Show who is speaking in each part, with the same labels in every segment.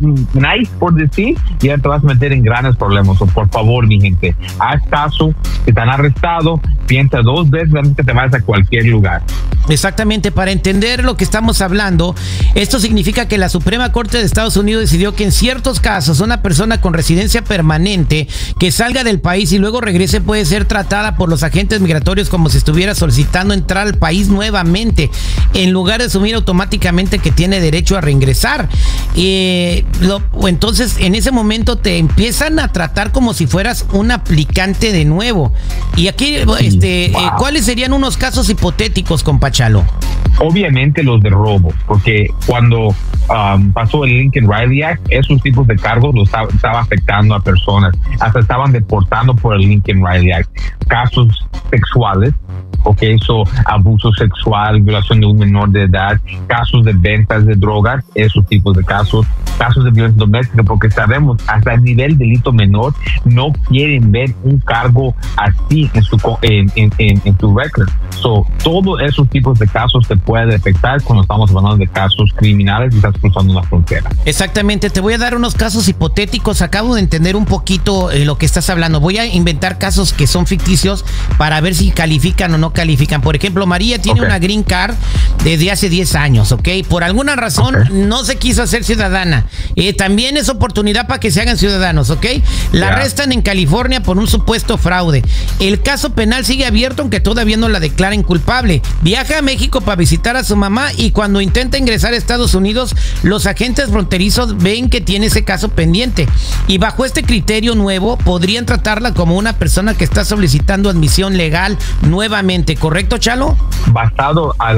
Speaker 1: nice por decir, ya te vas a meter en grandes problemas. O por favor, mi gente, haz caso, si te han arrestado, piensa 2 veces antes que te vayas a cualquier lugar.
Speaker 2: Exactamente, para entender lo que estamos hablando, esto significa que la Suprema Corte de Estados Unidos decidió que en ciertos casos una persona con residencia permanente que salga del país y luego regrese puede ser tratada por los agentes migratorios como si estuviera solicitando entrar al país nuevamente, en lugar de asumir automáticamente que tiene derecho a reingresar. Entonces, en ese momento te empiezan a tratar como si fueras un aplicante de nuevo. Y aquí, ¿cuáles serían unos casos hipotéticos, compa Chalo?
Speaker 1: Obviamente los de robo, porque cuando pasó el Lincoln Riley Act, esos tipos de cargos los estaba afectando a personas, hasta estaban deportando por el Lincoln Riley Act. Casos sexuales, abuso sexual, violación de un menor de edad, casos de ventas de drogas, esos tipos de casos de violencia doméstica, porque sabemos hasta el nivel delito menor no quieren ver un cargo así en tu record. Todos esos tipos de casos te pueden afectar cuando estamos hablando de casos criminales y estás cruzando una frontera.
Speaker 2: Exactamente, te voy a dar unos casos hipotéticos. Acabo de entender un poquito lo que estás hablando. Voy a inventar casos que son ficticios para ver si califican o no califican. Por ejemplo, María tiene una green card desde hace 10 años, Por alguna razón no se quiso hacer ciudadana. También es oportunidad para que se hagan ciudadanos, La arrestan en California por un supuesto fraude. El caso penal sigue abierto aunque todavía no la declaren culpable. Viaja a México para visitar a su mamá y cuando intenta ingresar a Estados Unidos, los agentes fronterizos ven que tiene ese caso pendiente. Y bajo este criterio nuevo, podrían tratarla como una persona que está solicitando admisión legal nuevamente, ¿correcto, Chalo?
Speaker 1: Basado a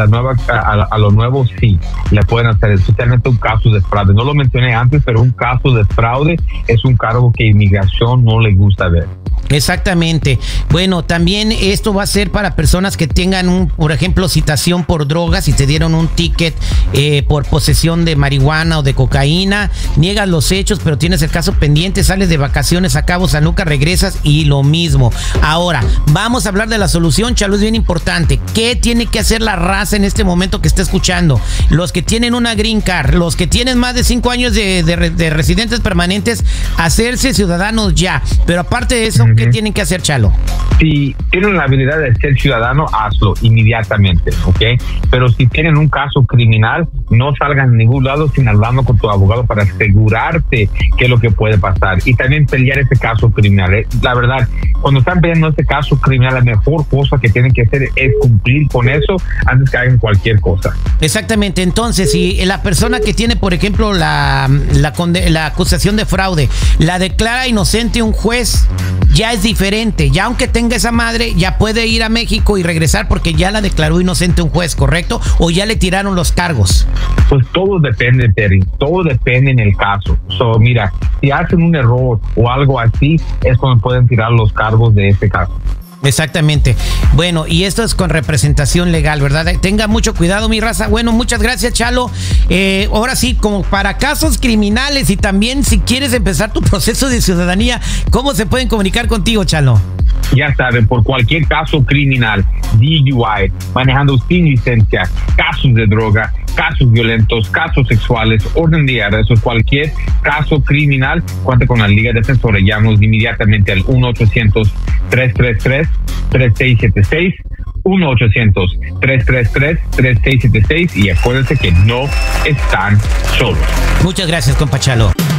Speaker 1: lo nuevo, sí, le pueden hacer, especialmente un caso de fraude. No lo mencioné antes, pero un caso de fraude es un cargo que inmigración no le gusta ver.
Speaker 2: Exactamente. Bueno, también esto va a ser para personas que tengan por ejemplo, citación por drogas y te dieron un ticket por posesión de marihuana o de cocaína, niegas los hechos, pero tienes el caso pendiente, sales de vacaciones a Cabo San Lucas, regresas y lo mismo. Ahora, vamos a hablar de la solución, Chalo, es bien importante. ¿Qué tiene que hacer la raza en este momento que está escuchando? Los que tienen una green card, los que tienen más de 5 años de residentes permanentes, hacerse ciudadanos ya. Pero aparte de eso, ¿qué tienen que hacer, Chalo?
Speaker 1: Si tienen la habilidad de ser ciudadano, hazlo inmediatamente, Pero si tienen un caso criminal, no salgan a ningún lado sin hablando con tu abogado para asegurarte qué es lo que puede pasar. Y también pelear ese caso criminal. La verdad, cuando están peleando este caso criminal, la mejor cosa que tienen que hacer es cumplir con eso antes que hagan cualquier cosa.
Speaker 2: Exactamente. Entonces, si la persona que tiene, por ejemplo, la acusación de fraude, la declara inocente un juez, ya es diferente. Ya aunque tenga esa madre, ya puede ir a México y regresar porque ya la declaró inocente un juez, ¿correcto? ¿O ya le tiraron los cargos?
Speaker 1: Pues todo depende, Terry. Todo depende en el caso. Mira, si hacen un error o algo así, es cuando pueden tirar los cargos de ese caso.
Speaker 2: Exactamente. Bueno, y esto es con representación legal, ¿verdad? Tenga mucho cuidado, mi raza. Bueno, muchas gracias, Chalo. Ahora sí, como para casos criminales y también si quieres empezar tu proceso de ciudadanía, ¿cómo se pueden comunicar contigo, Chalo?
Speaker 1: Ya saben, por cualquier caso criminal, DUI, manejando sin licencia, casos de droga, casos violentos, casos sexuales, orden de arresto, cualquier caso criminal, cuenta con la Liga Defensora. Llámanos inmediatamente al 1-800-333-3676, 1-800-333-3676 y acuérdense que no están solos.
Speaker 2: Muchas gracias, compa Chalo.